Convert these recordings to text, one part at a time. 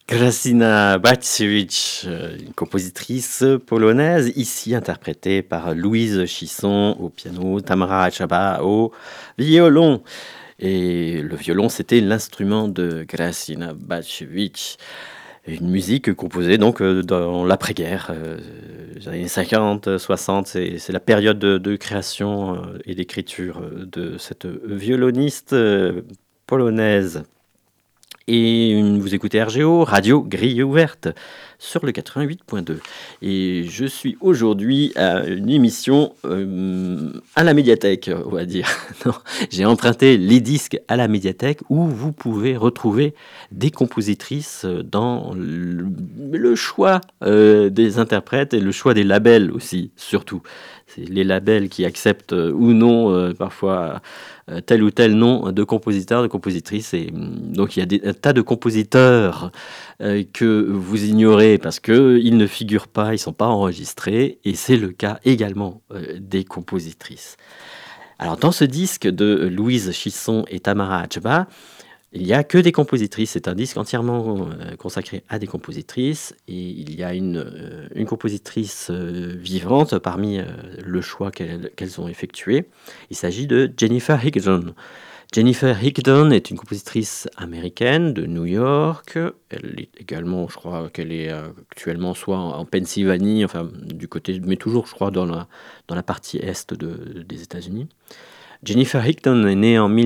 Grażyna Bacewicz, une compositrice polonaise, ici interprétée par Louise Chisson au piano, Tamara Achaba au violon. Et le violon, c'était l'instrument de Grażyna Bacewicz. Une musique composée donc dans l'après-guerre, les années 50, 60, c'est la période de création et d'écriture de cette violoniste polonaise. Et vous écoutez RGO, Radio Grille Ouverte, sur le 88.2. Et je suis aujourd'hui à une émission à la médiathèque, on va dire. Non, j'ai emprunté les disques à la médiathèque où vous pouvez retrouver des compositrices dans le choix des interprètes et le choix des labels aussi, surtout. C'est les labels qui acceptent ou non parfois tel ou tel nom de compositeur, de compositrice. Et donc il y a un tas de compositeurs que vous ignorez parce qu'ils ne figurent pas, ils ne sont pas enregistrés. Et c'est le cas également des compositrices. Alors dans ce disque de Louise Chisson et Tamara Achba, il n'y a que des compositrices. C'est un disque entièrement consacré à des compositrices. Et il y a une compositrice vivante parmi le choix qu'elles ont effectué. Il s'agit de Jennifer Higdon. Jennifer Higdon est une compositrice américaine de New York. Elle est également, je crois qu'elle est actuellement soit en Pennsylvanie, enfin du côté, mais toujours, je crois, dans la partie est des États-Unis. Jennifer Higdon est née en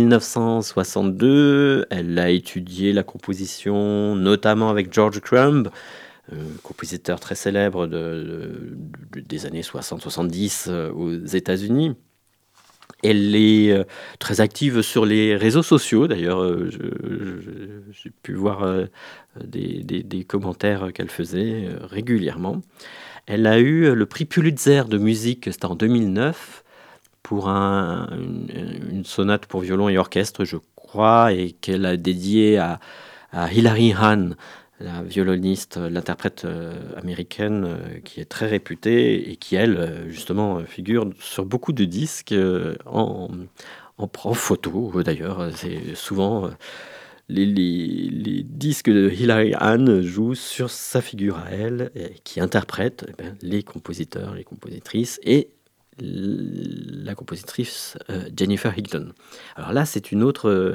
1962. Elle a étudié la composition, notamment avec George Crumb, compositeur très célèbre des années 60-70 aux États-Unis. Elle est très active sur les réseaux sociaux. D'ailleurs, j'ai pu voir des commentaires qu'elle faisait régulièrement. Elle a eu le prix Pulitzer de musique, c'était en 2009, pour une sonate pour violon et orchestre, je crois, et qu'elle a dédiée à Hilary Hahn, la violoniste, l'interprète américaine qui est très réputée et qui, elle, justement, figure sur beaucoup de disques en photo, d'ailleurs. C'est souvent les disques de Hilary Hahn jouent sur sa figure à elle, qui interprète les compositeurs, les compositrices, et la compositrice Jennifer Higdon. Alors là, c'est une autre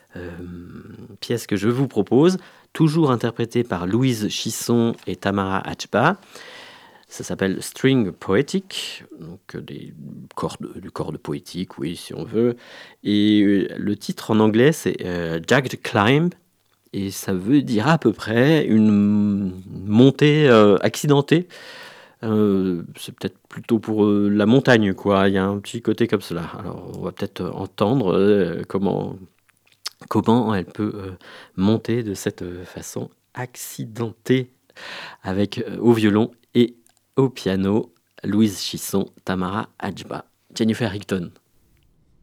pièce que je vous propose, toujours interprétée par Louise Chisson et Tamara Achba. Ça s'appelle String Poetic, donc du cordes poétique, oui, si on veut. Et le titre en anglais, c'est Jagged Climb, et ça veut dire à peu près une montée accidentée. C'est peut-être plutôt pour la montagne, quoi. Il y a un petit côté comme cela. Alors, on va peut-être entendre comment elle peut monter de cette façon accidentée avec au violon et au piano Louise Chisson, Tamara Achba, Jennifer Higdon.